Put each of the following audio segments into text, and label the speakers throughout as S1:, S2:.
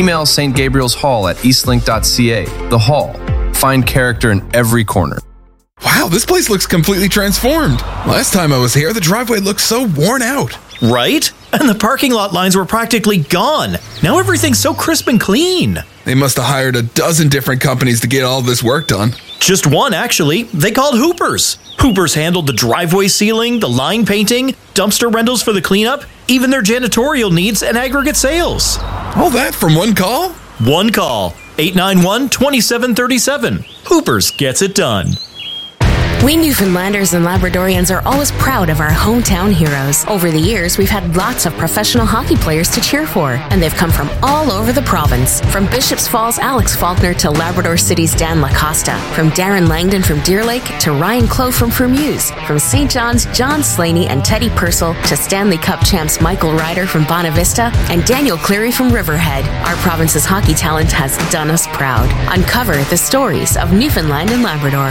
S1: Email St. Gabriel's Hall at eastlink.ca. The Hall. Find character in every corner.
S2: Wow, this place looks completely transformed. Last time I was here, the driveway looked so worn out.
S3: Right? And the parking lot lines were practically gone. Now everything's so crisp and clean.
S2: They must have hired a dozen different companies to get all this work done.
S3: Just one, actually. They called Hoopers. Hoopers handled the driveway sealing, the line painting, dumpster rentals for the cleanup, even their janitorial needs and aggregate sales.
S2: All that from one call?
S3: One call. 891-2737. Hoopers gets it done.
S4: We Newfoundlanders and Labradorians are always proud of our hometown heroes. Over the years, we've had lots of professional hockey players to cheer for, and they've come from all over the province. From Bishops Falls' Alex Faulkner to Labrador City's Dan Lacosta. From Darren Langdon from Deer Lake to Ryan Clough from Fermuse. From St. John's, John Slaney and Teddy Purcell to Stanley Cup champs Michael Ryder from Bonavista and Daniel Cleary from Riverhead. Our province's hockey talent has done us proud. Uncover the stories of Newfoundland and Labrador.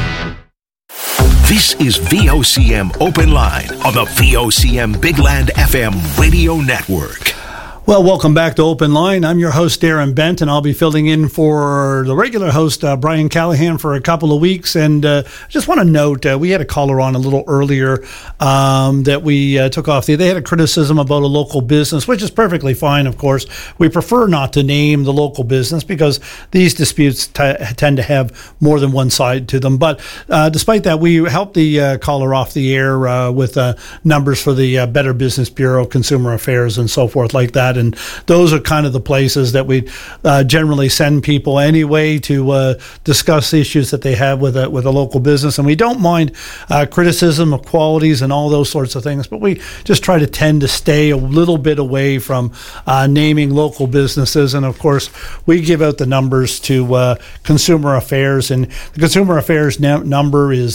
S5: This is VOCM Open Line on the VOCM Big Land FM radio network.
S6: Well, welcome back to Open Line. I'm your host, Darren Bent, and I'll be filling in for the regular host, Brian Callahan, for a couple of weeks. And I just want to note, we had a caller on a little earlier that we took off. They had a criticism about a local business, which is perfectly fine, of course. We prefer not to name the local business because these disputes tend to have more than one side to them. But despite that, we helped the caller off the air with numbers for the Better Business Bureau, Consumer Affairs, and so forth like that. And those are kind of the places that we generally send people anyway to discuss issues that they have with a local business. And we don't mind criticism of qualities and all those sorts of things, but we just try to tend to stay a little bit away from naming local businesses. And of course, we give out the numbers to Consumer Affairs, and the Consumer Affairs number is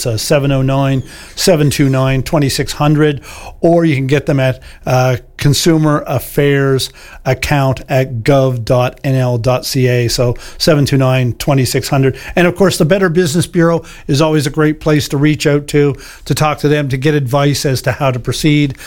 S6: 709-729-2600, or you can get them at Consumer Affairs account at gov.nl.ca. So 729-2600. And of course, the Better Business Bureau is always a great place to reach out to talk to them, to get advice as to how to proceed.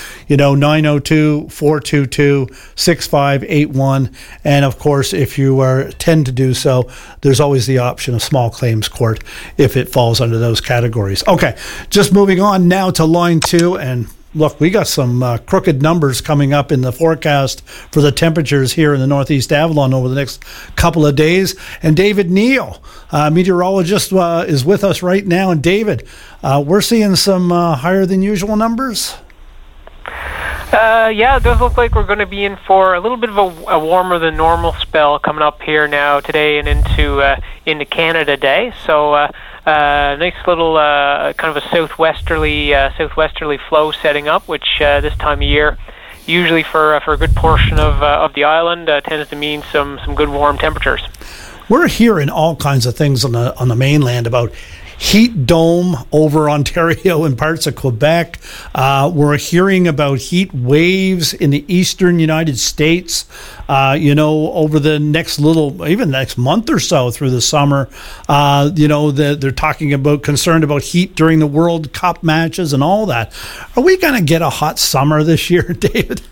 S6: 902-422-6581. And of course, if you tend to do so, there's always the option of small claims court if it falls under those categories. Okay, just moving on now to line 2. And look, we got some crooked numbers coming up in the forecast for the temperatures here in the Northeast Avalon over the next couple of days. And David Neal, meteorologist, is with us right now. And David, we're seeing some higher than usual numbers?
S7: Yeah, it does look like we're going to be in for a little bit of a warmer than normal spell coming up here now today and into Canada Day. So nice little kind of a southwesterly flow setting up, which this time of year, usually for a good portion of the island, tends to mean some good warm temperatures.
S6: We're hearing all kinds of things on the mainland about heat dome over Ontario and parts of Quebec. We're hearing about heat waves in the eastern United States, over the next month or so through the summer. They're concerned about heat during the World Cup matches and all that. Are we going to get a hot summer this year, David?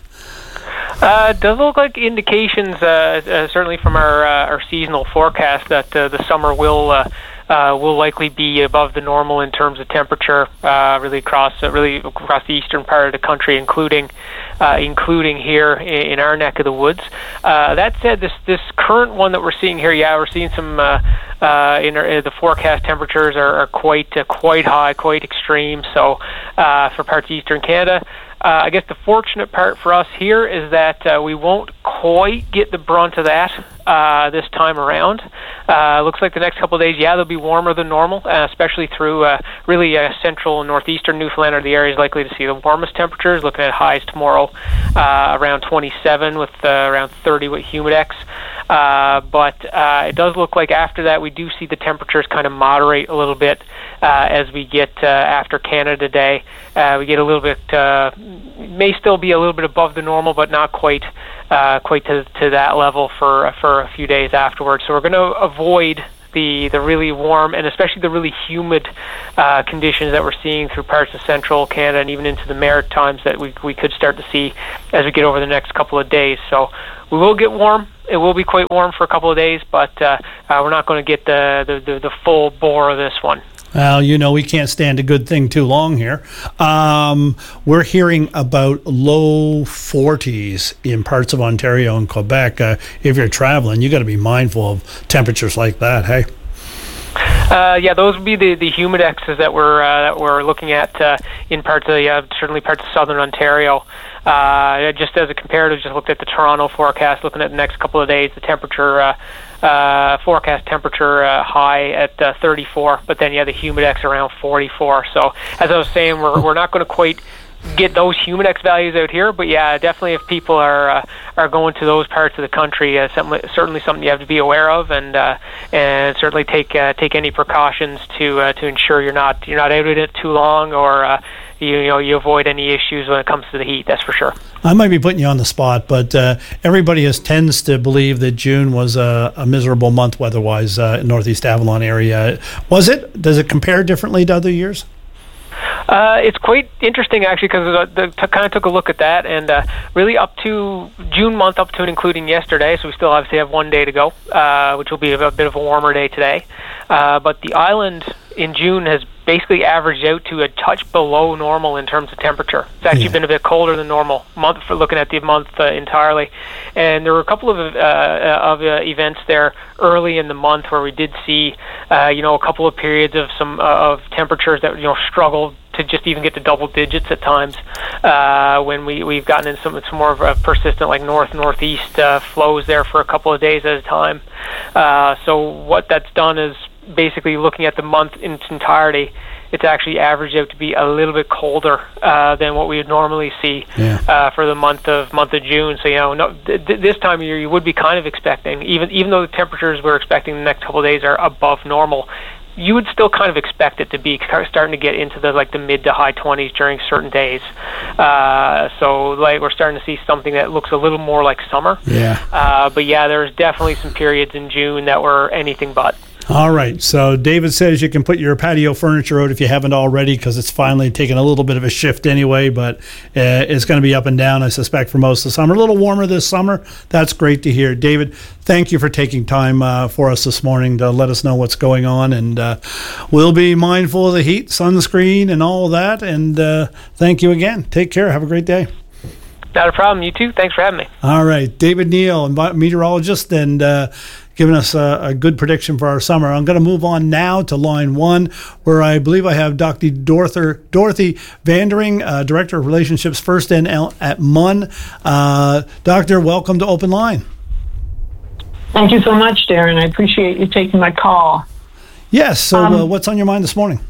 S7: It does look like indications, certainly from our seasonal forecast, that the summer will likely be above the normal in terms of temperature, really across the eastern part of the country, including here in our neck of the woods. That said, this current one that we're seeing here, we're seeing some the forecast temperatures are quite high, quite extreme. So for parts of eastern Canada. I guess the fortunate part for us here is that we won't quite get the brunt of that this time around. Looks like the next couple of days, they'll be warmer than normal, especially through really central and northeastern Newfoundland are the areas likely to see the warmest temperatures, looking at highs tomorrow around 27 with around 30 with humidex. But it does look like after that we do see the temperatures kind of moderate a little bit as we get after Canada Day. We get a little bit, may still be a little bit above the normal, but not quite to that level for a few days afterwards. So we're going to avoid the really warm and especially the really humid conditions that we're seeing through parts of central Canada and even into the Maritimes that we could start to see as we get over the next couple of days. So we will get warm. It will be quite warm for a couple of days, but we're not going to get the full bore of this one.
S6: Well, we can't stand a good thing too long here. We're hearing about low 40s in parts of Ontario and Quebec. If you're traveling, you got to be mindful of temperatures like that. Hey.
S7: Those would be the humidexes that we're looking at in parts of certainly parts of southern Ontario. Just as a comparative, just looked at the Toronto forecast, looking at the next couple of days, the temperature forecast temperature high at 34, but then the humidex around 44. So as I was saying, we're not going to quite get those humidex values out here, but definitely if people are going to those parts of the country, certainly something you have to be aware of, and certainly take any precautions to ensure you're not out in it too long, or you avoid any issues when it comes to the heat. That's for sure.
S6: I might be putting you on the spot, but everybody tends to believe that June was a miserable month weather-wise in Northeast Avalon area. Was it? Does it compare differently to other years?
S7: It's quite interesting, actually, because I kind of took a look at that, and really up to June month, up to and including yesterday, so we still obviously have 1 day to go, which will be a bit of a warmer day today. But the island in June has basically averaged out to a touch below normal in terms of temperature. It's actually been a bit colder than normal month for looking at the month entirely. And there were a couple of events there early in the month where we did see a couple of periods of some of temperatures that struggled to just even get to double digits at times, when we've gotten in some more of a persistent northeast flows there for a couple of days at a time. So what that's done is basically looking at the month in its entirety, it's actually averaged out to be a little bit colder than what we would normally see for the month of June. So this time of year you would be kind of expecting, even though the temperatures we're expecting the next couple of days are above normal, you would still kind of expect it to be starting to get into the mid to high 20s during certain days. So we're starting to see something that looks a little more like summer. But there's definitely some periods in June that were anything but.
S6: All right. So David says you can put your patio furniture out if you haven't already, because it's finally taken a little bit of a shift anyway, but it's going to be up and down, I suspect, for most of the summer. A little warmer this summer. That's great to hear. David, thank you for taking time for us this morning to let us know what's going on. And we'll be mindful of the heat, sunscreen, and all of that. And thank you again. Take care. Have a great day.
S7: Not a problem. You too. Thanks for having me.
S6: All right. David Neal, meteorologist, and giving us a good prediction for our summer. I'm going to move on now to line one, where I believe I have Dr. Dorothy Vandering, Director of Relationships First NL at MUN. Doctor, welcome to Open Line.
S8: Thank you so much, Darren. I appreciate you taking my call.
S6: Yes. So what's on your mind this morning?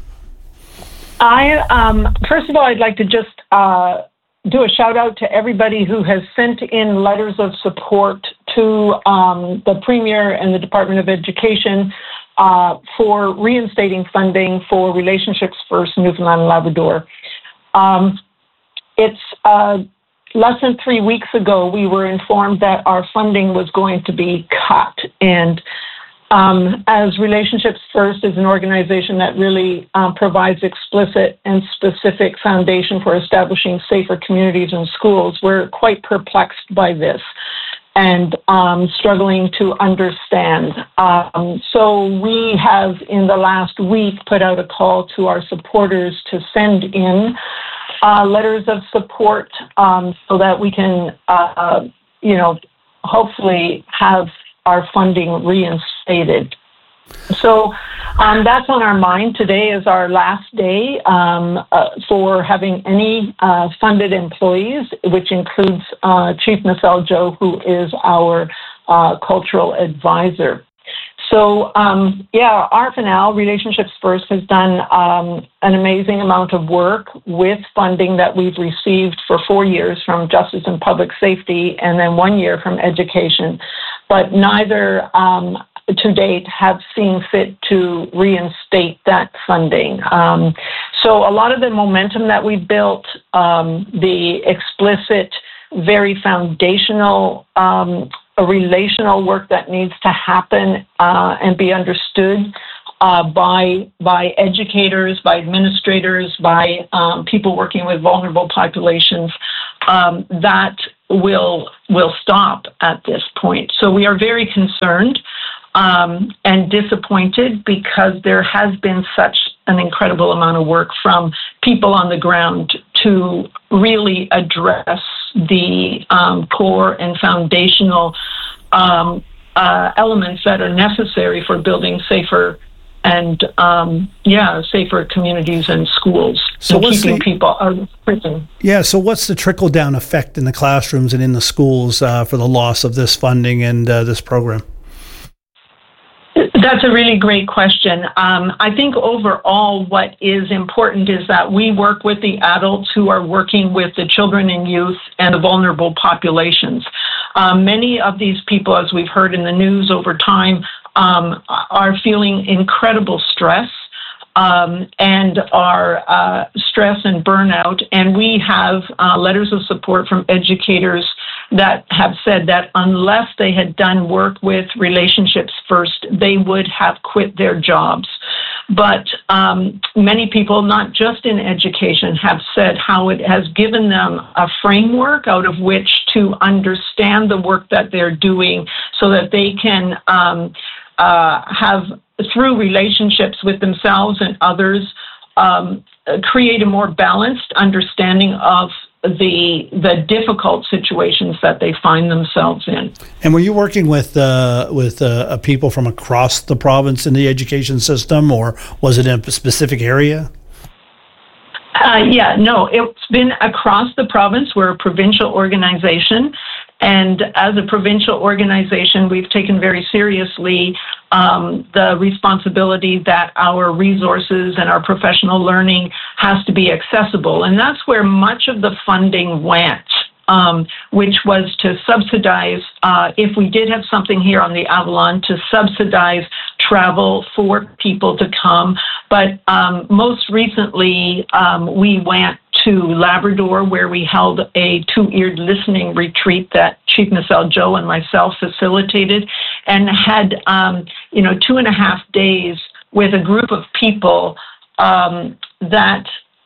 S8: First of all, I'd like to just do a shout out to everybody who has sent in letters of support to the Premier and the Department of Education for reinstating funding for Relationships First Newfoundland and Labrador. It's less than 3 weeks ago, we were informed that our funding was going to be cut. And as Relationships First is an organization that really provides explicit and specific foundation for establishing safer communities and schools, we're quite perplexed by this and struggling to understand. So we have, in the last week, put out a call to our supporters to send in letters of support so that we can, hopefully have our funding reinstated. So that's on our mind. Today is our last day for having any funded employees, which includes Chief Maseljo, who is our cultural advisor. So, RFNL, Relationships First, has done an amazing amount of work with funding that we've received for 4 years from Justice and Public Safety and then 1 year from Education. But neither to date have seen fit to reinstate that funding. So a lot of the momentum that we built, the explicit, very foundational relational work that needs to happen and be understood by educators, by administrators, by people working with vulnerable populations, that will stop at this point. So we are very concerned and disappointed because there has been such an incredible amount of work from people on the ground to really address the core and foundational elements that are necessary for building safer and safer communities and schools.
S6: So
S8: keeping people out of prison.
S6: Yeah. So what's the trickle down effect in the classrooms and in the schools for the loss of this funding and this program?
S8: That's a really great question. I think overall what is important is that we work with the adults who are working with the children and youth and the vulnerable populations. Many of these people, as we've heard in the news over time, are feeling incredible stress and are stress and burnout. And we have letters of support from educators that have said that unless they had done work with Relationships First, they would have quit their jobs. But many people, not just in education, have said how it has given them a framework out of which to understand the work that they're doing so that they can have, through relationships with themselves and others, create a more balanced understanding of the difficult situations that they find themselves in.
S6: And were you working with people from across the province in the education system, or was it in a specific area?
S8: It's been across the province. We're a provincial organization, and as a provincial organization, we've taken very seriously the responsibility that our resources and our professional learning has to be accessible. And that's where much of the funding went, which was to subsidize, if we did have something here on the Avalon, to subsidize travel for people to come. But most recently, we went to Labrador, where we held a two-eared listening retreat that Chief Michelle Joe and myself facilitated, and had 2.5 days with a group of people that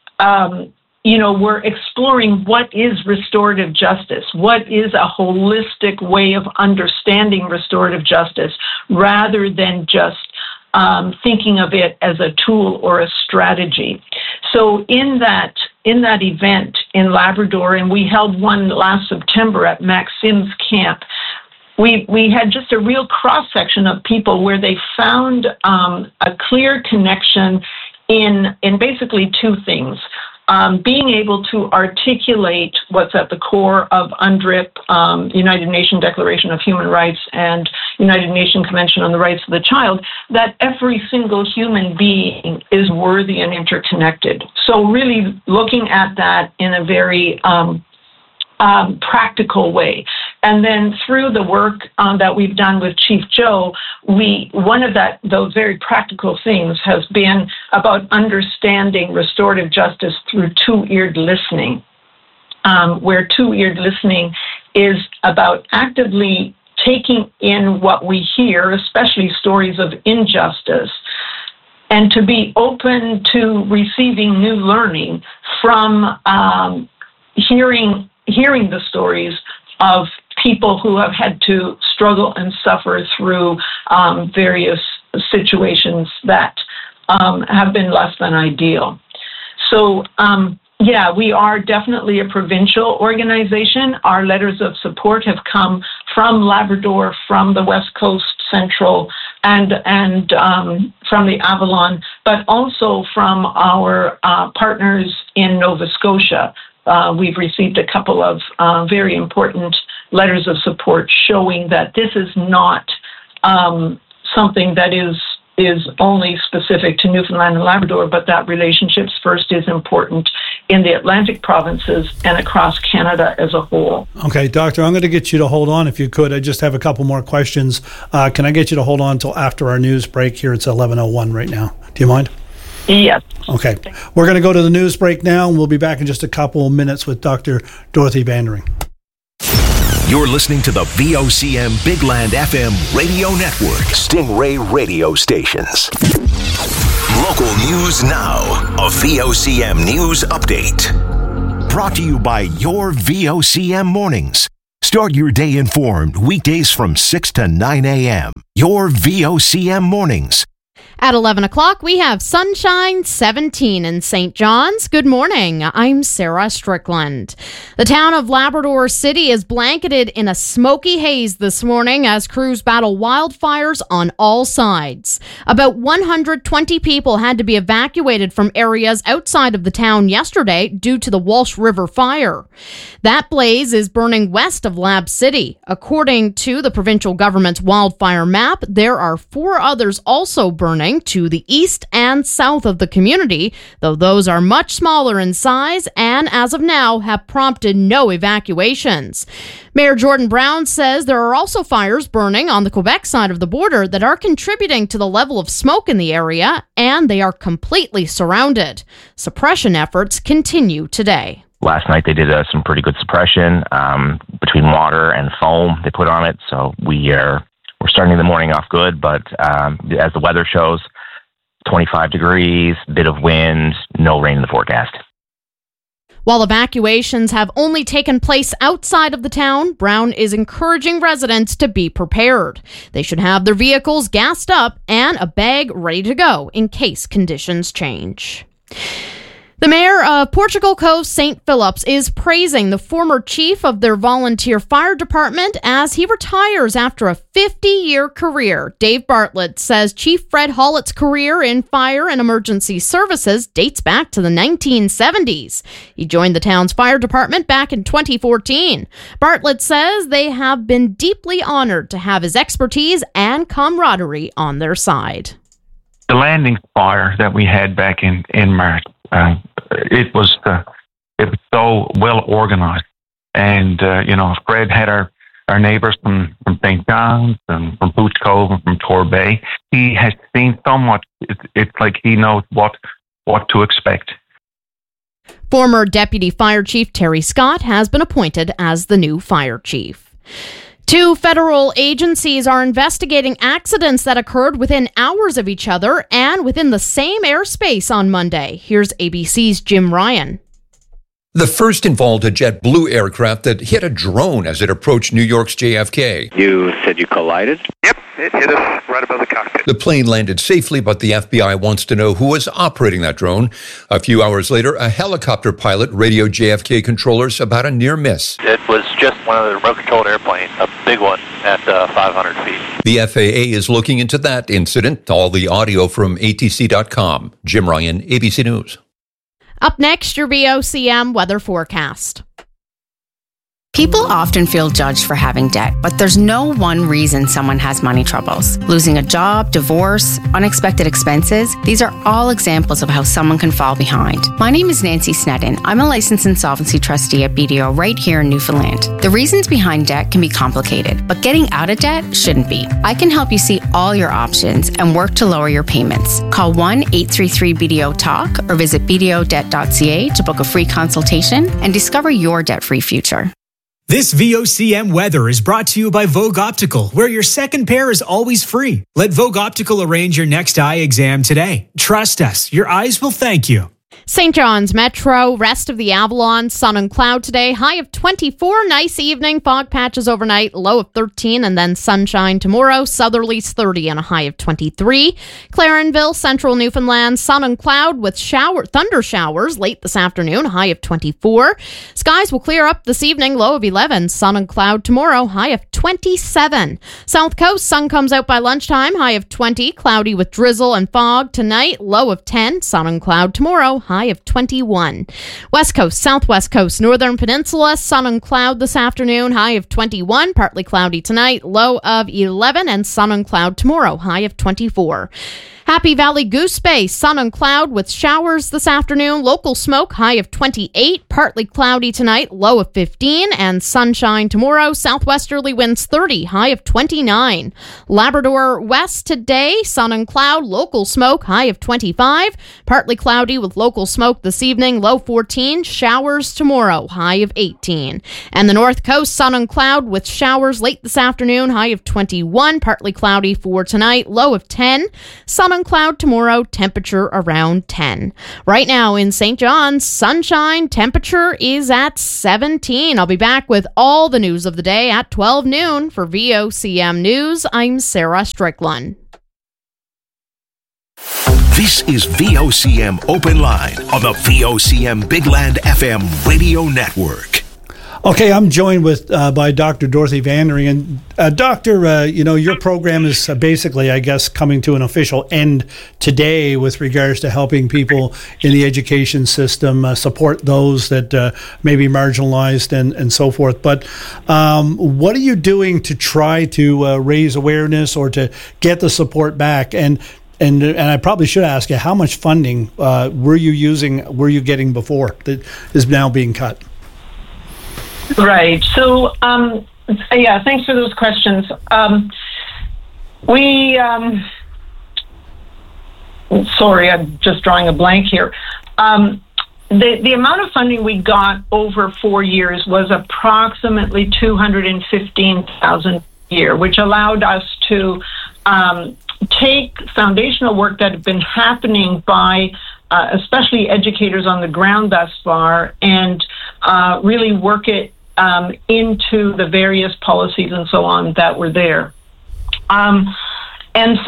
S8: we're exploring what is restorative justice, what is a holistic way of understanding restorative justice, rather than just thinking of it as a tool or a strategy. So in that event in Labrador, and we held one last September at Max Sims Camp, we had just a real cross-section of people where they found a clear connection in basically two things. Being able to articulate what's at the core of UNDRIP, United Nations Declaration of Human Rights, and United Nations Convention on the Rights of the Child, that every single human being is worthy and interconnected. So really looking at that in a very practical way. And then through the work that we've done with Chief Joe, one of those very practical things has been about understanding restorative justice through two-eared listening, where two-eared listening is about actively taking in what we hear, especially stories of injustice, and to be open to receiving new learning from hearing the stories of people who have had to struggle and suffer through various situations that have been less than ideal. So, we are definitely a provincial organization. Our letters of support have come from Labrador, from the West Coast, Central, and from the Avalon, but also from our partners in Nova Scotia. We've received a couple of very important letters of support showing that this is not something that is only specific to Newfoundland and Labrador, but that Relationships First is important in the Atlantic provinces and across Canada as a whole.
S6: Okay, Doctor, I'm going to get you to hold on if you could. I just have a couple more questions. Can I get you to hold on until after our news break here? It's 11:01 right now. Do you mind?
S8: Yes.
S6: Okay. We're going to go to the news break now, and we'll be back in just a couple of minutes with Dr. Dorothy Bandering.
S5: You're listening to the VOCM Bigland FM radio network. Stingray radio stations. Local news now. A VOCM news update. Brought to you by your VOCM mornings. Start your day informed weekdays from 6 to 9 a.m. Your VOCM mornings.
S9: At 11 o'clock, we have sunshine 17 in St. John's. Good morning. I'm Sarah Strickland. The town of Labrador City is blanketed in a smoky haze this morning as crews battle wildfires on all sides. About 120 people had to be evacuated from areas outside of the town yesterday due to the Walsh River fire. That blaze is burning west of Lab City. According to the provincial government's wildfire map, there are 4 others also burning to the east and south of the community, though those are much smaller in size and, as of now, have prompted no evacuations. Mayor Jordan Brown says there are also fires burning on the Quebec side of the border that are contributing to the level of smoke in the area, and they are completely surrounded. Suppression efforts continue today.
S10: Last night they did some pretty good suppression between water and foam they put on it, so we're starting the morning off good, but as the weather shows, 25 degrees, bit of wind, no rain in the forecast.
S9: While evacuations have only taken place outside of the town, Brown is encouraging residents to be prepared. They should have their vehicles gassed up and a bag ready to go in case conditions change. The mayor of Portugal Cove St. Phillips is praising the former chief of their volunteer fire department as he retires after a 50-year career. Dave Bartlett says Chief Fred Hollett's career in fire and emergency services dates back to the 1970s. He joined the town's fire department back in 2014. Bartlett says they have been deeply honored to have his expertise and camaraderie on their side.
S11: The landing fire that we had back in March, it was so well organized, and Fred had our neighbors from St. John's and from Pooch Cove and from Torbay. He has seen so much. It's like he knows what to expect.
S9: Former Deputy Fire Chief Terry Scott has been appointed as the new fire chief. 2 federal agencies are investigating accidents that occurred within hours of each other and within the same airspace on Monday. Here's ABC's Jim Ryan.
S12: The first involved a JetBlue aircraft that hit a drone as it approached New York's JFK.
S13: You said you collided?
S14: Yep, it hit us right above the cockpit.
S12: The plane landed safely, but the FBI wants to know who was operating that drone. A few hours later, a helicopter pilot radioed JFK controllers about a near miss.
S14: It was just one of the remote-controlled airplanes, a big one at 500 feet.
S12: The FAA is looking into that incident. All the audio from ATC.com. Jim Ryan, ABC News.
S9: Up next, your VOCM weather forecast.
S15: People often feel judged for having debt, but there's no one reason someone has money troubles. Losing a job, divorce, unexpected expenses, these are all examples of how someone can fall behind. My name is Nancy Sneddon. I'm a licensed insolvency trustee at BDO right here in Newfoundland. The reasons behind debt can be complicated, but getting out of debt shouldn't be. I can help you see all your options and work to lower your payments. Call 1-833-BDO-TALK or visit bdodebt.ca to book a free consultation and discover your debt-free future.
S16: This VOCM weather is brought to you by Vogue Optical, where your second pair is always free. Let Vogue Optical arrange your next eye exam today. Trust us, your eyes will thank you.
S9: St. John's Metro, rest of the Avalon, sun and cloud today, high of 24, nice evening, fog patches overnight, low of 13, and then sunshine tomorrow, southerlies 30 and a high of 23. Clarenville, central Newfoundland, sun and cloud with thunder showers late this afternoon, high of 24. Skies will clear up this evening, low of 11, sun and cloud tomorrow, high of 27. South Coast, sun comes out by lunchtime, high of 20, cloudy with drizzle and fog tonight, low of 10, sun and cloud tomorrow, high of 21. West Coast, Southwest Coast, Northern Peninsula, sun and cloud this afternoon, high of 21, partly cloudy tonight, low of 11, and sun and cloud tomorrow, high of 24. Happy Valley Goose Bay, sun and cloud with showers this afternoon. Local smoke, high of 28. Partly cloudy tonight, low of 15. And sunshine tomorrow. Southwesterly winds 30, high of 29. Labrador West today, sun and cloud. Local smoke, high of 25. Partly cloudy with local smoke this evening, low 14. Showers tomorrow, high of 18. And the North Coast, sun and cloud with showers late this afternoon, high of 21. Partly cloudy for tonight, low of 10. Sun and cloud tomorrow, temperature around 10. Right now in St. John's, sunshine, temperature is at 17. I'll be back with all the news of the day at 12 noon. For VOCM News, I'm Sarah Strickland.
S5: This is VOCM Open Line on the VOCM Big Land FM radio network.
S6: Okay, I'm joined by Dr. Dorothy Vandering. And Doctor, your program is basically, I guess, coming to an official end today with regards to helping people in the education system support those that may be marginalized and so forth. But what are you doing to try to raise awareness or to get the support back? And I probably should ask you, how much funding were you getting before that is now being cut?
S8: Right. So, thanks for those questions. Sorry, I'm just drawing a blank here. The amount of funding we got over 4 years was approximately $215,000 a year, which allowed us to take foundational work that had been happening by especially educators on the ground thus far and really work it into the various policies and so on that were there. Can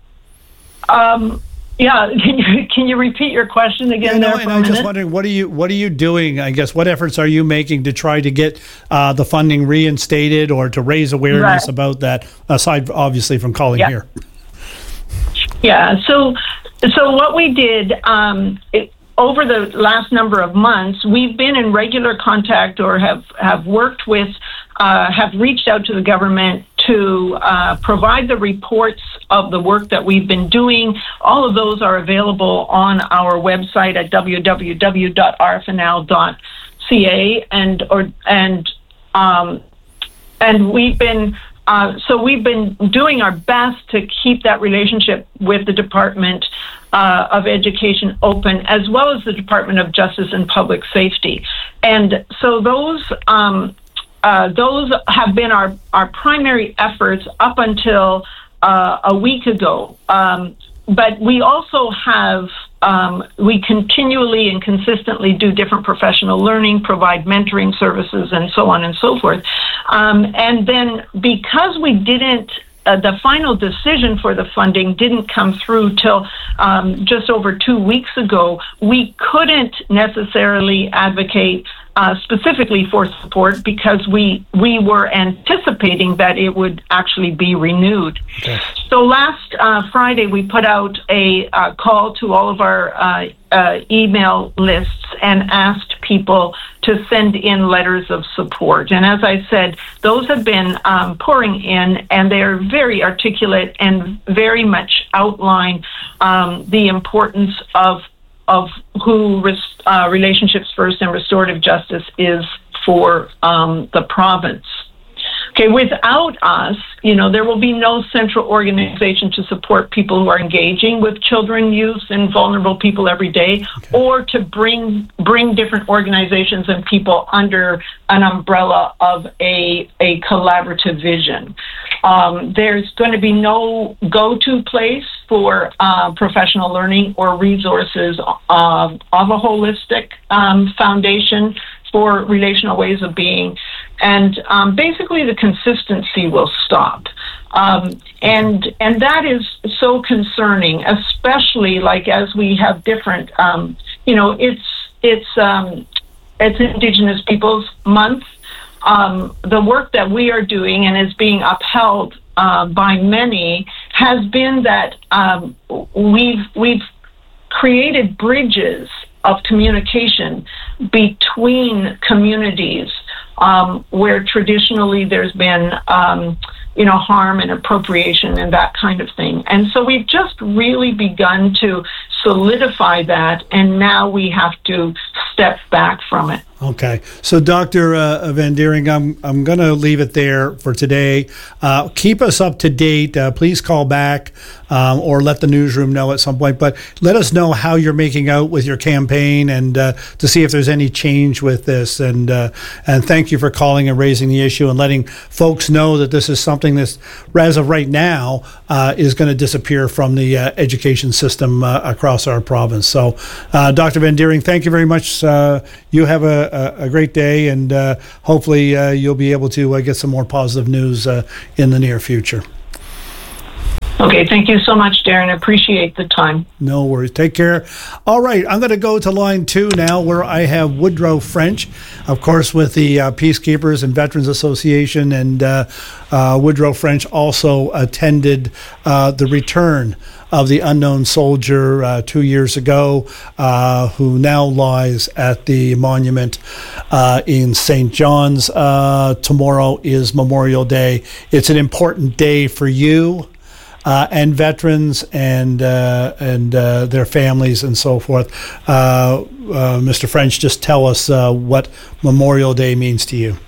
S8: you repeat your question again?
S6: I was just wondering, what are you doing? I guess what efforts are you making to try to get the funding reinstated or to raise awareness about that? Aside, obviously, from calling here.
S8: Yeah. So what we did over the last number of months, we've been in regular contact or have worked with, have reached out to the government to provide the reports of the work that we've been doing. All of those are available on our website at www.rfnl.ca, and we've been doing our best to keep that relationship with the Department of Education open, as well as the Department of Justice and Public Safety. And so those have been our primary efforts up until a week ago. But we also have, we continually and consistently do different professional learning, provide mentoring services, and so on and so forth. And then because we didn't, the final decision for the funding didn't come through till just over 2 weeks ago, we couldn't necessarily advocate specifically for support because we were anticipating that it would actually be renewed. Okay. So last Friday, we put out a call to all of our email lists and asked people to send in letters of support. And as I said, those have been pouring in, and they're very articulate and very much outline the importance of who Relationships First and restorative justice is for the province. Okay, without us, there will be no central organization to support people who are engaging with children, youth, and vulnerable people every day, or to bring different organizations and people under an umbrella of a collaborative vision. There's going to be no go-to place for professional learning or resources of a holistic foundation for relational ways of being. And basically the consistency will stop. And that is so concerning, especially like as we have different, it's Indigenous Peoples Month. The work that we are doing and is being upheld by many has been that we've created bridges of communication between communities where traditionally there's been harm and appropriation and that kind of thing. And so we've just really begun to solidify that, and now we have to step back from it.
S6: Okay. So, Dr. Van Deering, I'm going to leave it there for today. Keep us up to date. Please call back or let the newsroom know at some point. But let us know how you're making out with your campaign and to see if there's any change with this. And thank you for calling and raising the issue and letting folks know that this is something that, as of right now, is going to disappear from the education system across our province. So, Dr. Van Deering, thank you very much. You have a great day, and hopefully you'll be able to get some more positive news in the near future.
S8: Okay, thank you so much, Darren. I appreciate the time.
S6: No worries. Take care. All right, I'm going to go to line 2 now, where I have Woodrow French, of course, with the Peacekeepers and Veterans Association, and Woodrow French also attended the return of the unknown soldier 2 years ago, who now lies at the monument in St. John's. Tomorrow is Memorial Day. It's an important day for you and veterans and their families and so forth. Mr. French, just tell us what Memorial Day means to you.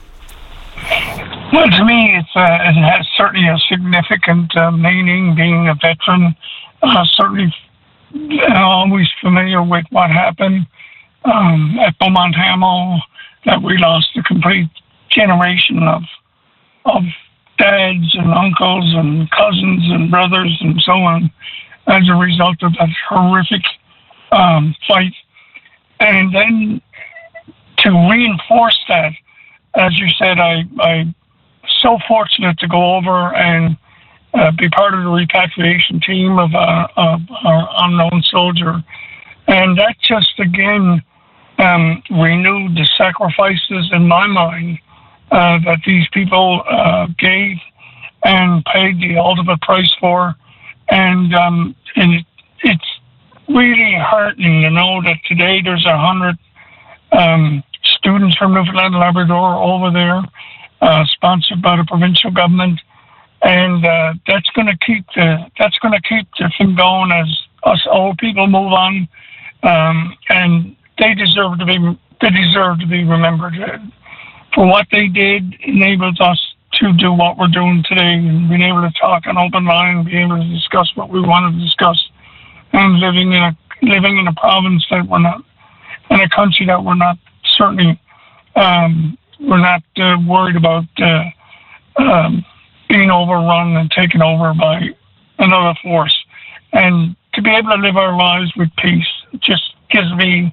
S13: Well, to me, it has certainly a significant meaning. Being a veteran, certainly always familiar with what happened at Beaumont Hamel, that we lost a complete generation of dads and uncles and cousins and brothers and so on as a result of that horrific fight. And then to reinforce that, as you said, I'm so fortunate to go over and be part of the repatriation team of our unknown soldier. And that just, again, renewed the sacrifices in my mind that these people gave and paid the ultimate price for. And it's really heartening to know that today there's 100 students from Newfoundland and Labrador over there, sponsored by the provincial government. And that's going to keep the thing going as us old people move on, and they deserve to be remembered for what they did. Enables us to do what we're doing today, and being able to talk on open line, being able to discuss what we want to discuss, and living in a province that we're not, in a country that we're not certainly worried about being overrun and taken over by another force. And to be able to live our lives with peace just gives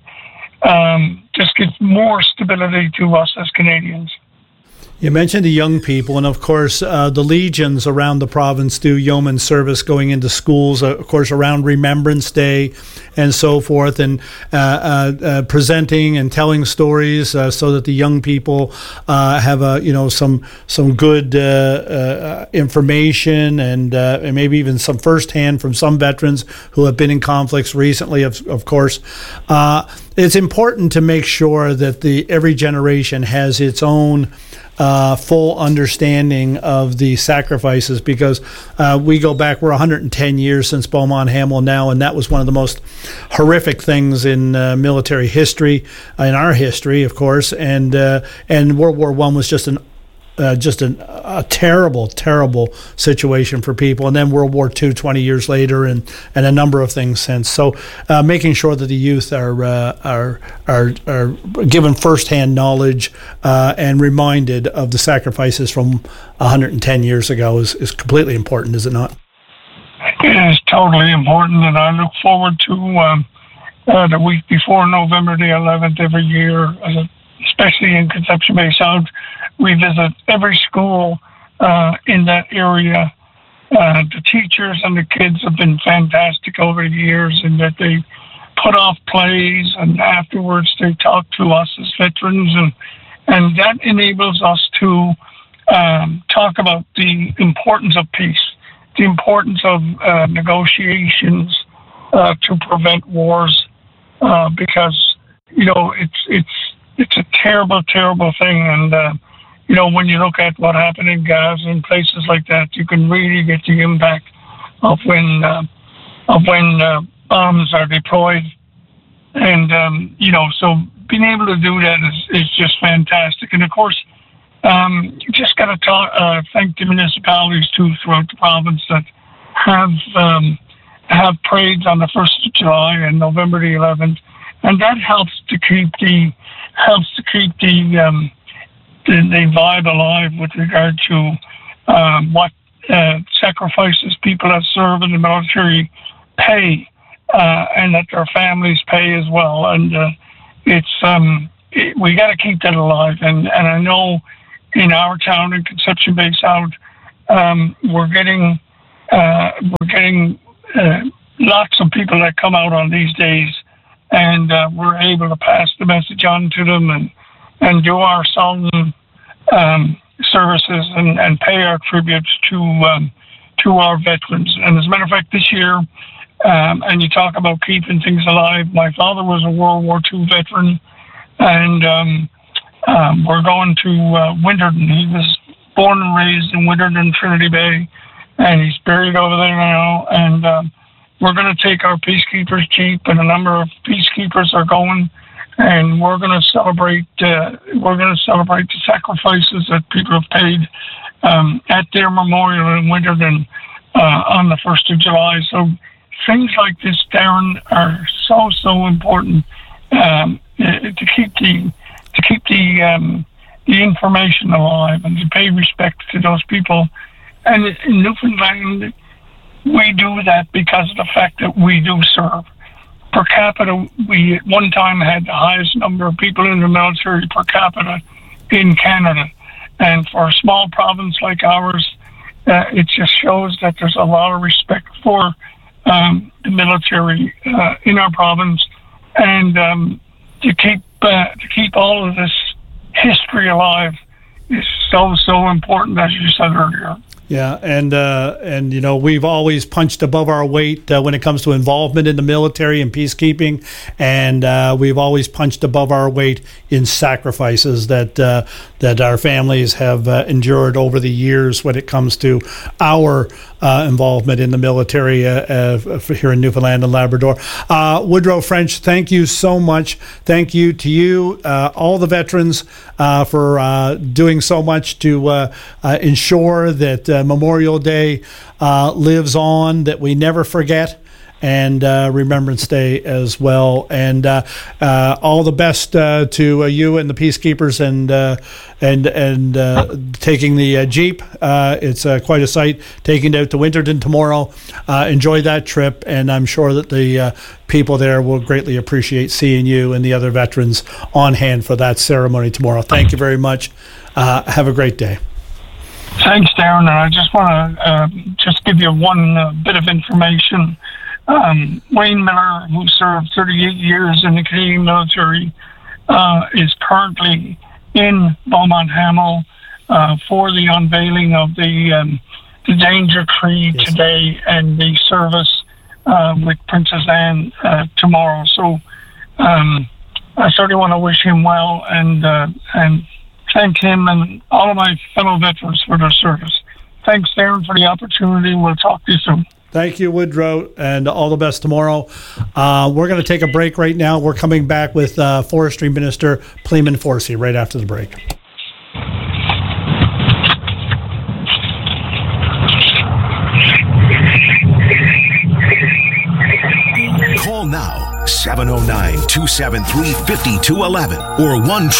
S13: more stability to us as Canadians.
S6: You mentioned the young people, and of course, the legions around the province do yeoman service going into schools, of course, around Remembrance Day and so forth, and presenting and telling stories so that the young people have some good information and maybe even some firsthand from some veterans who have been in conflicts recently. Of course, it's important to make sure that every generation has its own full understanding of the sacrifices, because we go back, we're 110 years since Beaumont Hamel now, and that was one of the most horrific things in military history, in our history, of course, and World War I was just a terrible, terrible situation for people. And then World War II 20 years later, and a number of things since. So making sure that the youth are given firsthand knowledge and reminded of the sacrifices from 110 years ago is completely important, is it not?
S13: It is totally important, and I look forward to the week before November the 11th every year, especially in Conception Bay South. We visit every school in that area. The teachers and the kids have been fantastic over the years, in that they put off plays, and afterwards they talk to us as veterans, and that enables us to talk about the importance of peace, the importance of negotiations to prevent wars, because it's a terrible, terrible thing. And when you look at what happened in Gaza and places like that, you can really get the impact of when bombs are deployed. And so being able to do that is just fantastic. And of course, you just got to thank the municipalities too throughout the province that have parades on the 1st of July and November the 11th, and that helps to keep the vibe alive with regard to what sacrifices people that serve in the military pay, and that their families pay as well. And we got to keep that alive. And I know in our town, in Conception Bay South, we're getting lots of people that come out on these days, and we're able to pass the message on to them and do our song services and pay our tributes to our veterans. And as a matter of fact, this year, and you talk about keeping things alive, my father was a World War II veteran, and we're going to Winterton. He was born and raised in Winterton, Trinity Bay, and he's buried over there now. And we're going to take our Peacekeepers Jeep, and a number of Peacekeepers are going, and we're going to celebrate. We're going to celebrate the sacrifices that people have paid at their memorial in Winterton on the 1st of July. So things like this, Darren, are so important to keep the information alive and to pay respect to those people. And in Newfoundland, we do that because of the fact that we do serve. Per capita, we at one time had the highest number of people in the military per capita in Canada. And for a small province like ours, it just shows that there's a lot of respect for the military in our province. And to keep all of this history alive is so important, as you said earlier.
S6: Yeah, and you know, we've always punched above our weight when it comes to involvement in the military and peacekeeping, and we've always punched above our weight in sacrifices that our families have endured over the years when it comes to our involvement in the military here in Newfoundland and Labrador. Woodrow French, thank you so much. Thank you to you, all the veterans, for doing so much to ensure that Memorial Day lives on, that we never forget, and Remembrance Day as well. And all the best to you and the Peacekeepers and taking the Jeep. It's quite a sight, taking it out to Winterton tomorrow. Enjoy that trip, and I'm sure that the people there will greatly appreciate seeing you and the other veterans on hand for that ceremony tomorrow. Thank you very much. Have a great day.
S13: Thanks, Darren. And I just want to just give you one bit of information. Wayne Miller, who served 38 years in the Canadian military, is currently in Beaumont Hamel for the unveiling of the Danger Tree today and the service with Princess Anne tomorrow. So I certainly want to wish him well and thank him and all of my fellow veterans for their service. Thanks, Darren, for the opportunity. We'll talk to you soon.
S6: Thank you, Woodrow, and all the best tomorrow. We're going to take a break right now. We're coming back with Forestry Minister Pleeman Forsey right after the break.
S5: Call now, 709-273-5211 or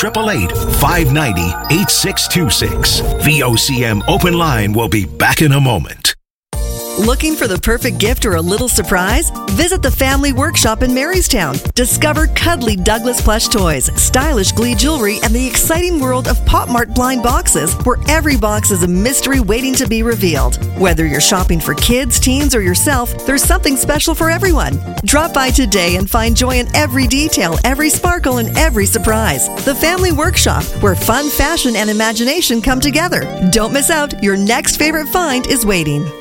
S5: 1-888-590-8626. VOCM Open Line will be back in a moment.
S17: Looking for the perfect gift or a little surprise? Visit the Family Workshop in Marystown. Discover cuddly Douglas plush toys, stylish Glee jewelry, and the exciting world of Pop Mart blind boxes, where every box is a mystery waiting to be revealed. Whether you're shopping for kids, teens, or yourself, there's something special for everyone. Drop by today and find joy in every detail, every sparkle, and every surprise. The Family Workshop, where fun, fashion, and imagination come together. Don't miss out. Your next favorite find is waiting.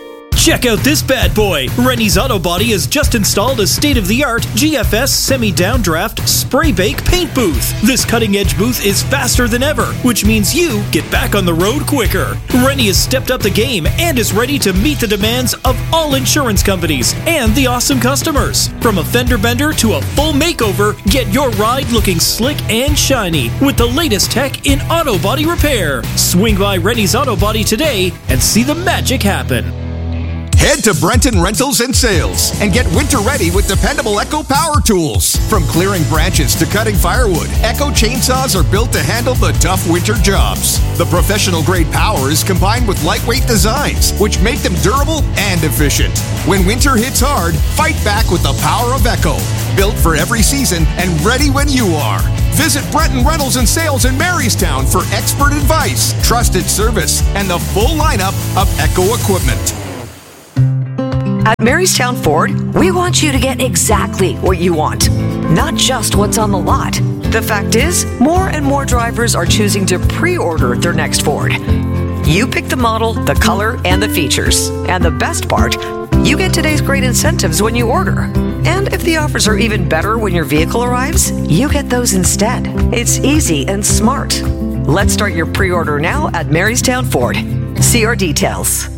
S3: Check out this bad boy. Rennie's Auto Body has just installed a state-of-the-art GFS semi-downdraft spray bake paint booth. This cutting-edge booth is faster than ever, which means you get back on the road quicker. Rennie has stepped up the game and is ready to meet the demands of all insurance companies and the awesome customers. From a fender bender to a full makeover, get your ride looking slick and shiny with the latest tech in auto body repair. Swing by Rennie's Auto Body today and see the magic happen.
S18: Head to Brenton Rentals and Sales and get winter ready with dependable Echo power tools. From clearing branches to cutting firewood, Echo chainsaws are built to handle the tough winter jobs. The professional grade power is combined with lightweight designs, which make them durable and efficient. When winter hits hard, fight back with the power of Echo. Built for every season and ready when you are. Visit Brenton Rentals and Sales in Marystown for expert advice, trusted service, and the full lineup of Echo equipment.
S19: At Marystown Ford, we want you to get exactly what you want, not just what's on the lot. The fact is, more and more drivers are choosing to pre-order their next Ford. You pick the model, the color, and the features. And the best part, you get today's great incentives when you order. And if the offers are even better when your vehicle arrives, you get those instead. It's easy and smart. Let's start your pre-order now at Marystown Ford. See our details.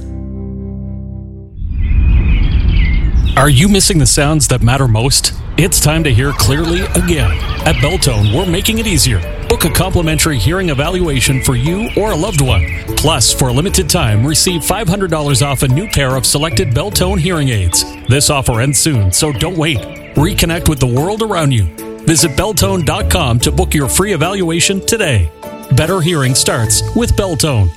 S20: Are you missing the sounds that matter most? It's time to hear clearly again. At Beltone, we're making it easier. Book a complimentary hearing evaluation for you or a loved one. Plus, for a limited time, receive $500 off a new pair of selected Beltone hearing aids. This offer ends soon, so don't wait. Reconnect with the world around you. Visit Beltone.com to book your free evaluation today. Better hearing starts with Beltone.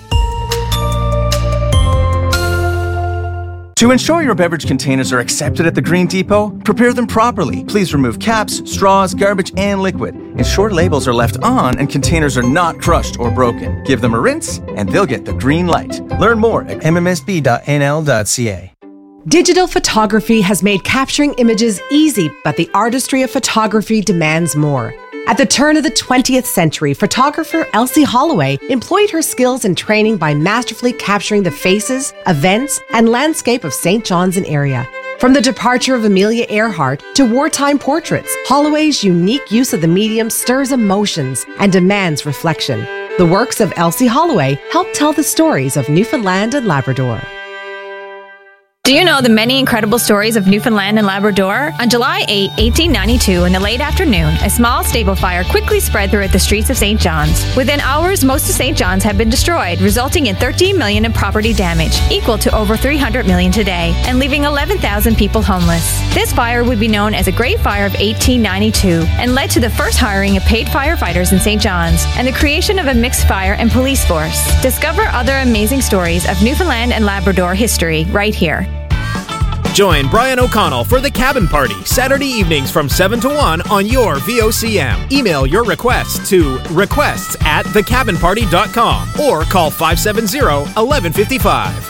S21: To ensure your beverage containers are accepted at the Green Depot, prepare them properly. Please remove caps, straws, garbage, and liquid. Ensure labels are left on and containers are not crushed or broken. Give them a rinse and they'll get the green light. Learn more at mmsb.nl.ca.
S22: Digital photography has made capturing images easy, but the artistry of photography demands more. At the turn of the 20th century, photographer Elsie Holloway employed her skills and training by masterfully capturing the faces, events, and landscape of St. John's and area. From the departure of Amelia Earhart to wartime portraits, Holloway's unique use of the medium stirs emotions and demands reflection. The works of Elsie Holloway help tell the stories of Newfoundland and Labrador.
S23: Do you know the many incredible stories of Newfoundland and Labrador? On July 8, 1892, in the late afternoon, a small stable fire quickly spread throughout the streets of St. John's. Within hours, most of St. John's had been destroyed, resulting in $13 million in property damage, equal to over $300 million today, and leaving 11,000 people homeless. This fire would be known as the Great Fire of 1892 and led to the first hiring of paid firefighters in St. John's and the creation of a mixed fire and police force. Discover other amazing stories of Newfoundland and Labrador history right here.
S24: Join Brian O'Connell for the Cabin Party, Saturday evenings from 7 to 1 on your VOCM. Email your requests to requests@thecabinparty.com or call 570-1155.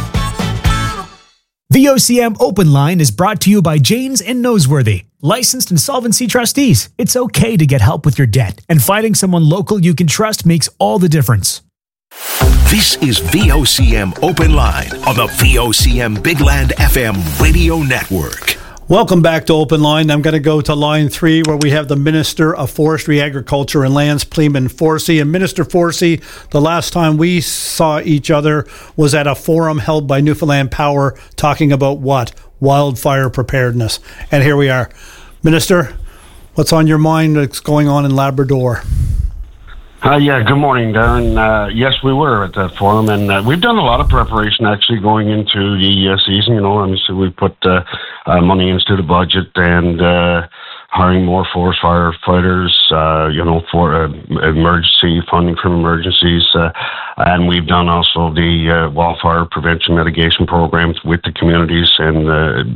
S16: VOCM Open Line is brought to you by Janes and Noseworthy, licensed insolvency trustees. It's okay to get help with your debt, and finding someone local you can trust makes all the difference.
S5: This is VOCM Open Line on the VOCM Big Land FM radio network.
S6: Welcome back to Open Line. I'm going to go to line 3 where we have the Minister of Forestry, Agriculture and Lands, Pleeman Forsey. And Minister Forsey, the last time we saw each other was at a forum held by Newfoundland Power talking about what? Wildfire preparedness. And here we are. Minister, what's on your mind that's going on in Labrador?
S25: Yeah, good morning, Darren. Yes, we were at that forum, and we've done a lot of preparation actually going into the season. You know, obviously we put money into the budget and hiring more forest firefighters, for emergency funding from emergencies. And we've done also the wildfire prevention mitigation programs with the communities and,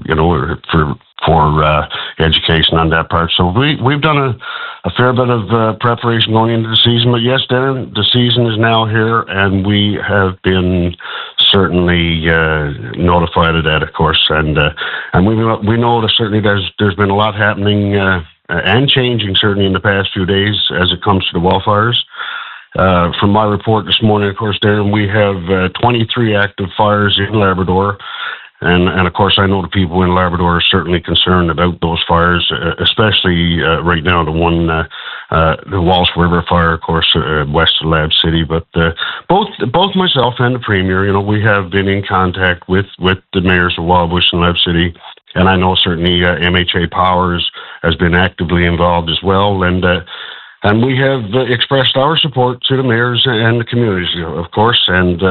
S25: for education on that part. So we've done a fair bit of preparation going into the season. But yes, Darren, the season is now here, and we have been certainly notified of that, of course. And we know that certainly there's been a lot happening and changing certainly in the past few days as it comes to the wildfires. From my report this morning, of course, Darren, we have 23 active fires in Labrador. And of course, I know the people in Labrador are certainly concerned about those fires, especially right now the one, the Walsh River fire, of course, west of Lab City. But both myself and the Premier, you know, we have been in contact with the mayors of Wildbush and Lab City, and I know certainly MHA Powers has been actively involved as well, and we have expressed our support to the mayors and the communities, of course, and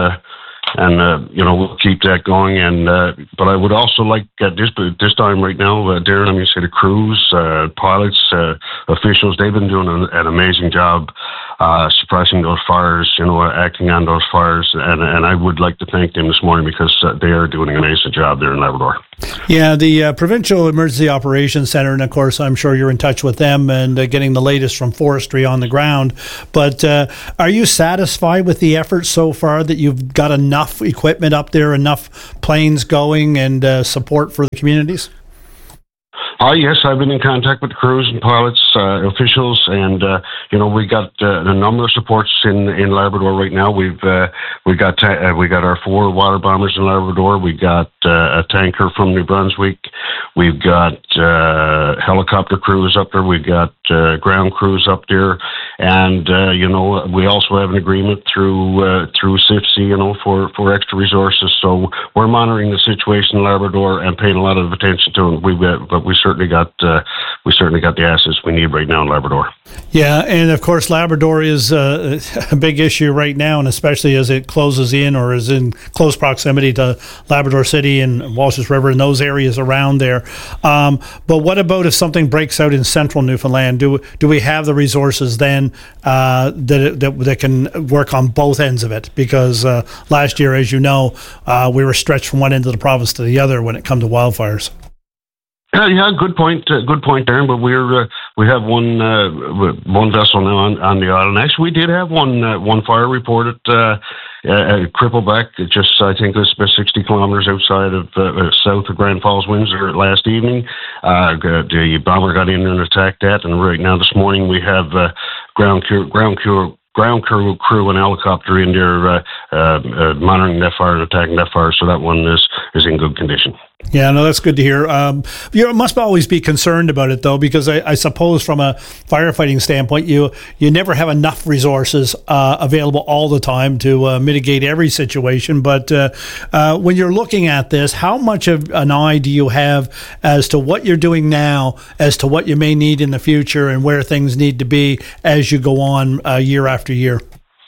S25: you know, we'll keep that going. And but I would also like at this time right now, Darren, let me say the crews, pilots, officials, they've been doing an amazing job suppressing those fires, you know, acting on those fires, and I would like to thank them this morning because they are doing an amazing job there in Labrador.
S6: Yeah, the Provincial Emergency Operations Center, and of course, I'm sure you're in touch with them and getting the latest from forestry on the ground. But are you satisfied with the efforts so far that you've got enough equipment up there, enough planes going, and support for the communities?
S25: Yes, I've been in contact with crews and pilots, officials, and you know, we got a number of supports in Labrador right now. We got our 4 water bombers in Labrador. We got a tanker from New Brunswick. We've got helicopter crews up there. We've got ground crews up there, and you know, we also have an agreement through CIFC, you know, for extra resources. So we're monitoring the situation in Labrador and paying a lot of attention to it. But we certainly got the assets we need right now in Labrador. Yeah, and of course Labrador is a big issue right now, and especially as it closes in or is in close proximity to Labrador City and Walsh's River and those areas around there. But what about if something breaks out in central Newfoundland? Do we have the resources then that can work on both ends of it? Because last year, as you know, we were stretched from one end of the province to the other when it comes to wildfires. Yeah, good point, Darren. But we have one vessel now on the island. Actually, we did have one fire reported at Crippleback, just I think it was about 60 kilometers outside of south of Grand Falls, Windsor, last evening. The bomber got in there and attacked that, and right now this morning we have ground crew and helicopter in there monitoring that fire and attacking that fire. So that one is in good condition. Yeah, no, that's good to hear. You must always be concerned about it, though, because I suppose from a firefighting standpoint, you never have enough resources available all the time to mitigate every situation. But when you're looking at this, how much of an eye do you have as to what you're doing now, as to what you may need in the future, and where things need to be as you go on year after year?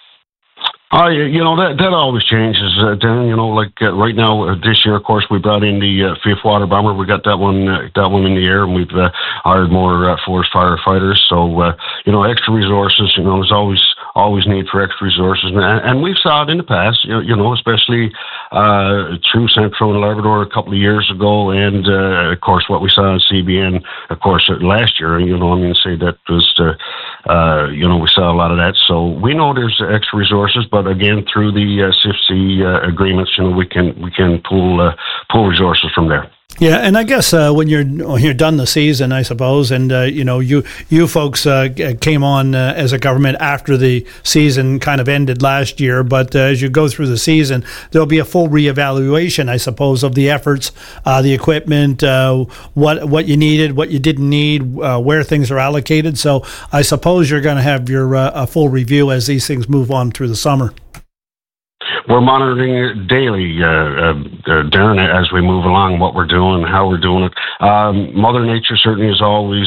S25: You know, that always changes, Darren. You know, like right now, this year, of course, we brought in the 5th water bomber. We got that one in the air, and we've hired more forest firefighters. So, you know, extra resources, you know, there's always need for extra resources. And we've saw it in the past, you know, especially through Central and Labrador a couple of years ago. And, of course, what we saw in CBN, of course, last year, you know, I mean, say that was, you know, we saw a lot of that. So we know there's extra resources, but again, through the CIFC agreements, you know, we can pull resources from there. Yeah, and I guess when you're done the season, I suppose, and you know, you folks came on as a government after the season kind of ended last year. But as you go through the season, there'll be a full reevaluation, I suppose, of the efforts, the equipment, what you needed, what you didn't need, where things are allocated. So I suppose you're going to have your a full review as these things move on through the summer. We're monitoring it daily, Darren, as we move along, what we're doing, how we're doing it. Mother Nature certainly is always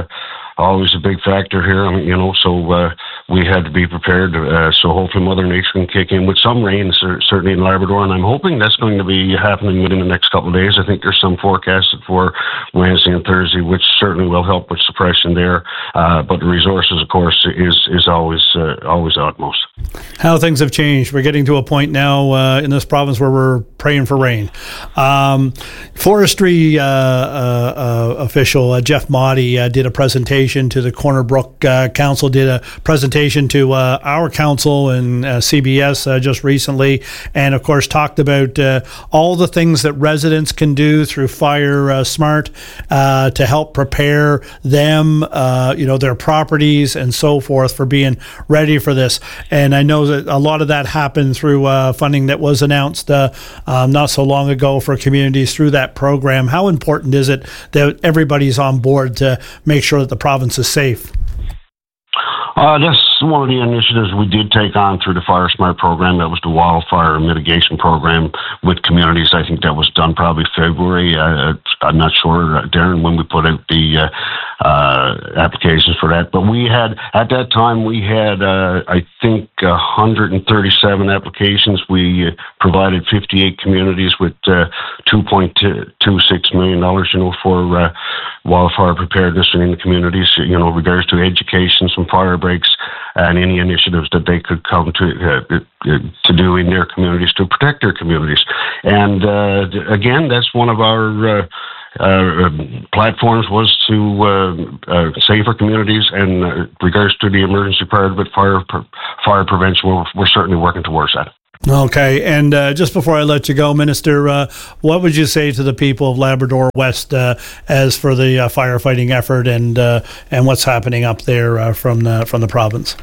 S25: a big factor here. I mean, you know, so we had to be prepared. So hopefully Mother Nature can kick in with some rain, certainly in Labrador, and I'm hoping that's going to be happening within the next couple of days. I think there's some forecasted for Wednesday and Thursday, which certainly will help with suppression there. But the resources, of course, is always utmost. How things have changed. We're getting to a point now in this province where we're praying for rain. Forestry official Jeff Motti did a presentation to the Corner Brook Council, did a presentation
S6: presentation to our council and CBS just recently, and of course talked about all the things that residents can do through Fire Smart to help prepare them, their properties and so forth for being ready for this. And I know that a lot of that happened through funding that was announced not so long ago for communities through that program. How important is it that everybody's on board to make sure that the province is safe?
S25: That's one of the initiatives we did take on through the Fire Smart program. That was the wildfire mitigation program with communities. I think that was done probably February. I'm not sure, Darren, when we put out the applications for that. But we had, at that time, I think 137 applications. We provided 58 communities with $2.26 million, for wildfire preparedness in the communities, regards to education, some fire breaks, and any initiatives that they could come to do in their communities to protect their communities. And again, that's one of our platforms, was to safer communities, and regards to the emergency part of it, fire prevention, we're certainly working towards that.
S6: Okay, and just before I let you go, Minister, what would you say to the people of Labrador West as for the firefighting effort and what's happening up there from the province?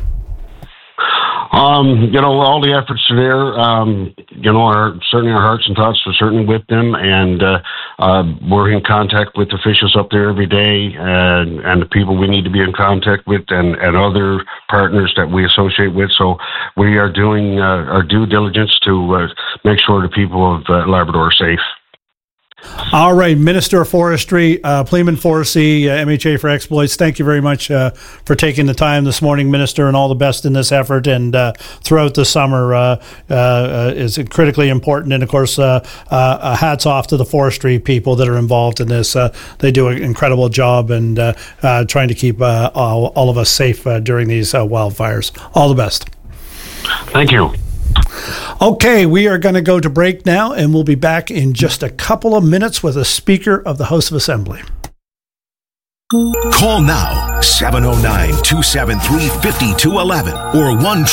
S25: All the efforts are there. Certainly our hearts and thoughts are certainly with them, and we're in contact with officials up there every day, and the people we need to be in contact with, and other partners that we associate with. So we are doing our due diligence to make sure the people of Labrador are safe.
S6: All right, Minister of Forestry, Pleeman Forsey, MHA for Exploits, thank you very much for taking the time this morning, Minister, and all the best in this effort. And throughout the summer is critically important. And, of course, hats off to the forestry people that are involved in this. They do an incredible job and trying to keep all of us safe during these wildfires. All the best.
S25: Thank you.
S6: Okay, we are going to go to break now, and we'll be back in just a couple of minutes with a Speaker of the House of Assembly.
S5: Call now, 709-273-5211 or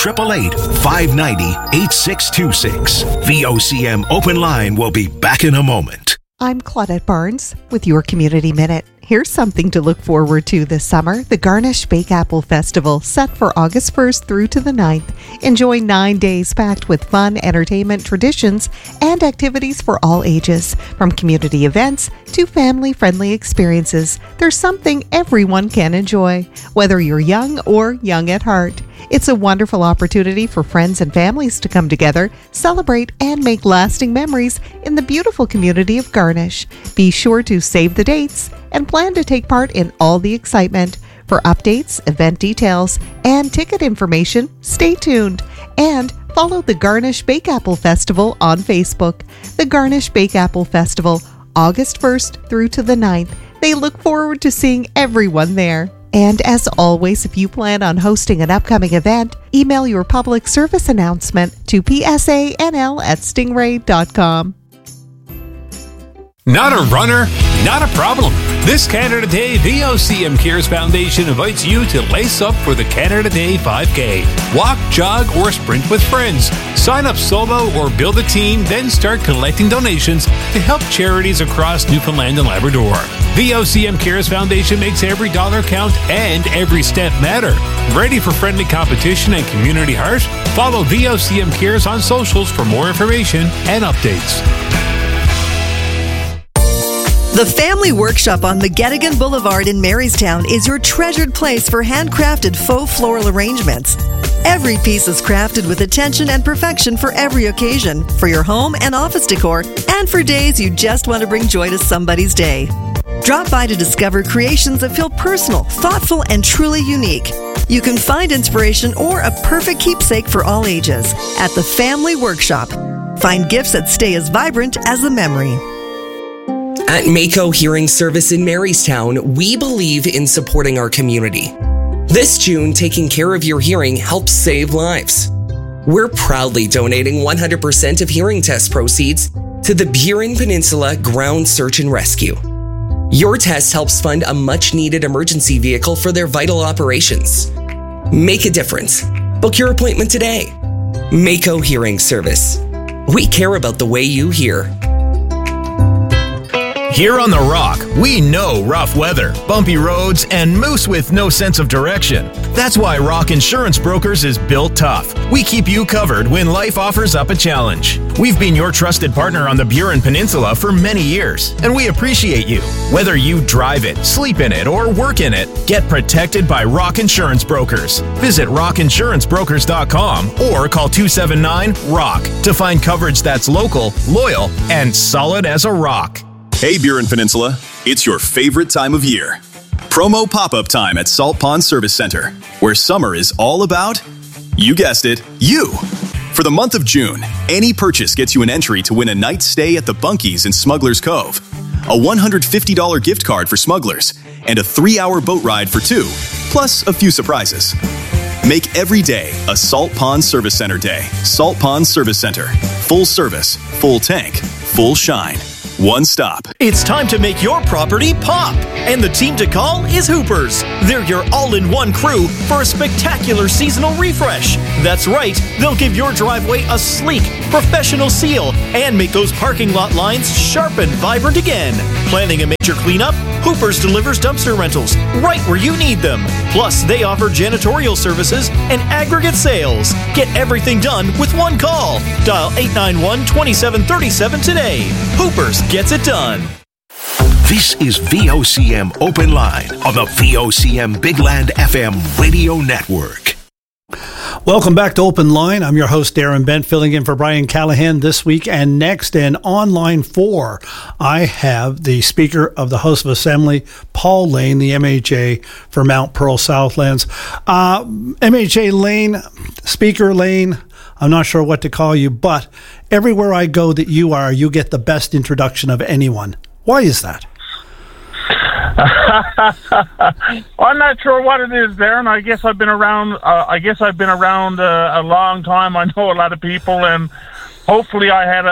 S5: 1-888-590-8626. VOCM Open Line will be back in a moment.
S1: I'm Claudette Barnes with your Community Minute. Here's something to look forward to this summer. The Garnish Bake Apple Festival, set for August 1st through to the 9th. Enjoy 9 days packed with fun, entertainment, traditions, and activities for all ages. From community events to family-friendly experiences, there's something everyone can enjoy, whether you're young or young at heart. It's a wonderful opportunity for friends and families to come together, celebrate, and make lasting memories in the beautiful community of Garnish. Be sure to save the dates and plan to take part in all the excitement. For updates, event details, and ticket information, stay tuned and follow the Garnish Bake Apple Festival on Facebook. The Garnish Bake Apple Festival, August 1st through to the 9th. They look forward to seeing everyone there. And as always, if you plan on hosting an upcoming event, email your public service announcement to psanl@stingray.com.
S2: Not a runner? Not a problem. This Canada Day, VOCM Cares Foundation invites you to lace up for the Canada Day 5K. Walk, jog, or sprint with friends. Sign up solo or build a team, then start collecting donations to help charities across Newfoundland and Labrador. VOCM Cares Foundation makes every dollar count and every step matter. Ready for friendly competition and community heart? Follow VOCM Cares on socials for more information and updates.
S17: The Family Workshop on McGettigan Boulevard in Marystown is your treasured place for handcrafted faux floral arrangements. Every piece is crafted with attention and perfection for every occasion, for your home and office decor, and for days you just want to bring joy to somebody's day. Drop by to discover creations that feel personal, thoughtful, and truly unique. You can find inspiration or a perfect keepsake for all ages at the Family Workshop. Find gifts that stay as vibrant as the memory.
S4: At Mako Hearing Service in Marystown, we believe in supporting our community. This June, taking care of your hearing helps save lives. We're proudly donating 100% of hearing test proceeds to the Burin Peninsula Ground Search and Rescue. Your test helps fund a much-needed emergency vehicle for their vital operations. Make a difference. Book your appointment today. Mako Hearing Service. We care about the way you hear.
S24: Here on The Rock, we know rough weather, bumpy roads, and moose with no sense of direction. That's why Rock Insurance Brokers is built tough. We keep you covered when life offers up a challenge. We've been your trusted partner on the Burin Peninsula for many years, and we appreciate you. Whether you drive it, sleep in it, or work in it, get protected by Rock Insurance Brokers. Visit rockinsurancebrokers.com or call 279-ROCK to find coverage that's local, loyal, and solid as a rock.
S7: Hey Burin Peninsula, it's your favorite time of year. Promo pop-up time at Salt Pond Service Center, where summer is all about, you guessed it, you. For the month of June, any purchase gets you an entry to win a night's stay at the Bunkies in Smuggler's Cove, a $150 gift card for Smugglers, and a 3-hour boat ride for 2, plus a few surprises. Make every day a Salt Pond Service Center day. Salt Pond Service Center. Full service, full tank, full shine. One stop.
S3: It's time to make your property pop. And the team to call is Hoopers. They're your all-in-one crew for a spectacular seasonal refresh. That's right, they'll give your driveway a sleek, professional seal and make those parking lot lines sharp and vibrant again. Planning a major cleanup? Hoopers delivers dumpster rentals right where you need them. Plus, they offer janitorial services and aggregate sales. Get everything done with one call. Dial 891-2737 today. Hoopers gets it done.
S5: This is VOCM Open Line on the VOCM Big Land FM radio network.
S6: Welcome back to Open Line. I'm your host, Darren Bent, filling in for Brian Callahan this week and next. And on line 4, I have the Speaker of the House of Assembly, Paul Lane, the MHA for Mount Pearl Southlands. MHA Lane, Speaker Lane, I'm not sure what to call you, but everywhere I go that you are, you get the best introduction of anyone. Why is that?
S10: I'm not sure what it is, Darren. I guess I've been around. A long time. I know a lot of people, and hopefully, I had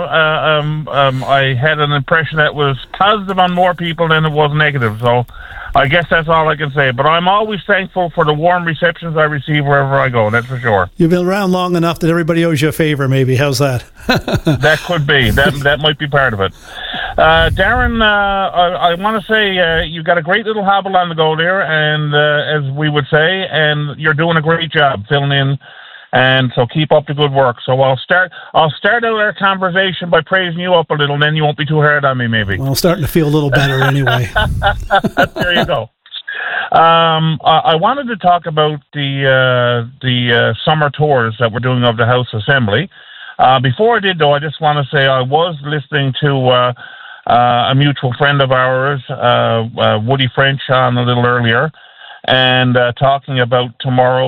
S10: an impression that was positive on more people than it was negative. So, I guess that's all I can say. But I'm always thankful for the warm receptions I receive wherever I go. That's for sure.
S6: You've been around long enough that everybody owes you a favor. Maybe how's that?
S10: That could be. That might be part of it. Darren, I want to say you've got a great little hobble on the go there, and as we would say, and you're doing a great job filling in. And so keep up the good work. So I'll start out our conversation by praising you up a little, and then you won't be too hard on me, maybe.
S6: Well, I'm starting to feel a little better anyway.
S10: There you go. I wanted to talk about the summer tours that we're doing of the House Assembly. Before I did, though, I just want to say I was listening to a mutual friend of ours, Woody French, on a little earlier, and talking about tomorrow